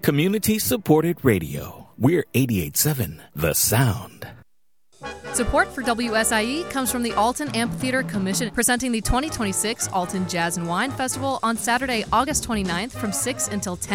Community-supported radio. We're 88.7 The Sound. Support for WSIE comes from the Alton Amphitheater Commission, presenting the 2026 Alton Jazz and Wine Festival on Saturday, August 29th from 6 until 10